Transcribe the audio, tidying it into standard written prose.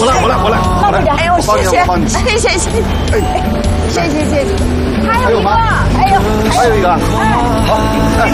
我来。 慢点，哎呦，谢谢， 我帮你。 谢谢。还有一个， 还有一个， 哎呦， 好，哎。